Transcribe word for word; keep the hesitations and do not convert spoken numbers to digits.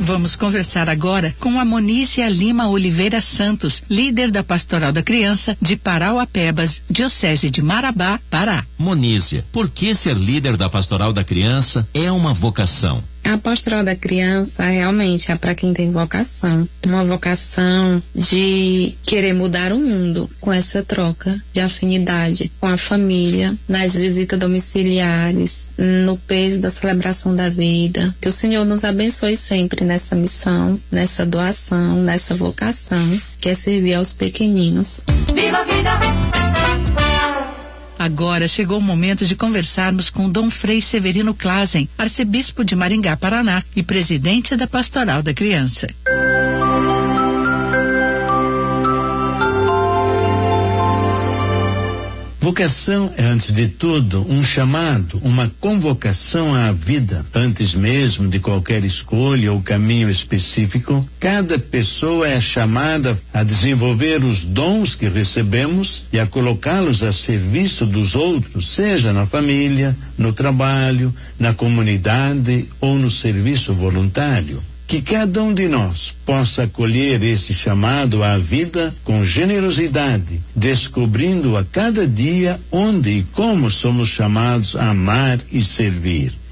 Vamos conversar agora com a Monícia Lima Oliveira Santos, líder da Pastoral da Criança de Parauapebas, Diocese de Marabá, Pará. Monícia, por que ser líder da Pastoral da Criança é uma vocação? A Pastoral da Criança realmente é para quem tem vocação, uma vocação de querer mudar o mundo com essa troca de afinidade com a família, nas visitas domiciliares, no peso da celebração da vida. Que o Senhor nos abençoe sempre nessa missão, nessa doação, nessa vocação, que é servir aos pequeninos. Viva a vida! Agora chegou o momento de conversarmos com Dom Frei Severino Clasen, arcebispo de Maringá, Paraná e presidente da Pastoral da Criança. Vocação é, antes de tudo, um chamado, uma convocação à vida. Antes mesmo de qualquer escolha ou caminho específico, cada pessoa é chamada a desenvolver os dons que recebemos e a colocá-los a serviço dos outros, seja na família, no trabalho, na comunidade ou no serviço voluntário. Que cada um de nós possa acolher esse chamado à vida com generosidade, descobrindo a cada dia onde e como somos chamados a amar e servir.